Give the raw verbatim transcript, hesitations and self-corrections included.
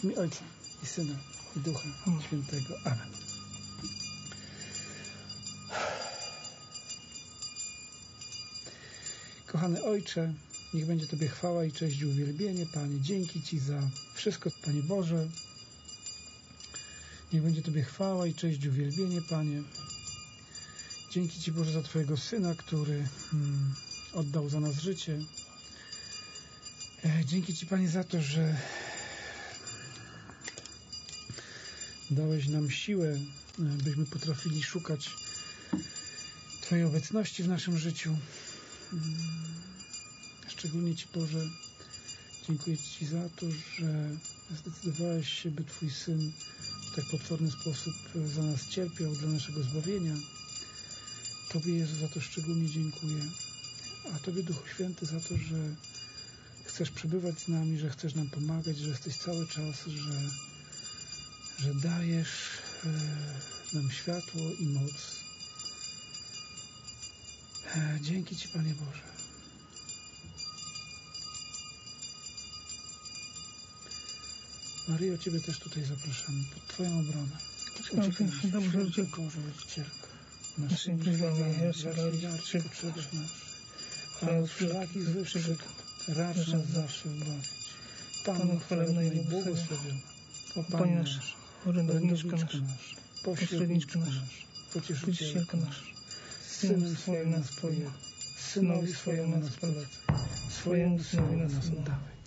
W imię Ojca i Syna i Ducha Amen. Świętego. Amen. Kochany Ojcze, niech będzie Tobie chwała i cześć i uwielbienie, Panie. Dzięki Ci za wszystko, Panie Boże. Niech będzie Tobie chwała i cześć i uwielbienie, Panie. Dzięki Ci, Boże, za Twojego Syna, który hmm, oddał za nas życie. E, dzięki Ci, Panie, za to, że dałeś nam siłę, byśmy potrafili szukać Twojej obecności w naszym życiu. Szczególnie Ci, Boże, dziękuję Ci za to, że zdecydowałeś się, by Twój Syn w tak potworny sposób za nas cierpiał, dla naszego zbawienia. Tobie, Jezu, za to szczególnie dziękuję. A Tobie, Duchu Święty, za to, że chcesz przebywać z nami, że chcesz nam pomagać, że jesteś cały czas, że, że dajesz e, nam światło i moc. E, dzięki Ci, Panie Boże. Maryjo, Ciebie też tutaj zapraszamy pod Twoją obronę. Uciekamy się, Dobrze, Święta Boża Rodzicielko, Naszym prośbami, zawsze potrzebnych naszych, a od wszelakich złych przygód racz nas zawsze wybawić. Panu chwalebna i błogosławiona, o Panie nasz, orędowniczko nasz, pośredniczko nasz, pocieszycielko nasz, Synem swoim nas pojedź, Synowi swojemu nas polecaj, swojemu Synowi nas oddawaj.